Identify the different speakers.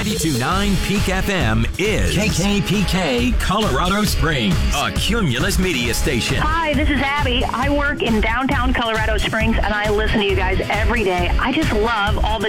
Speaker 1: 92.9 Peak FM is KKPK Colorado Springs, a Cumulus media station.
Speaker 2: Hi, this is Abby. I work in downtown Colorado Springs, and I listen to you guys every day. I just love all the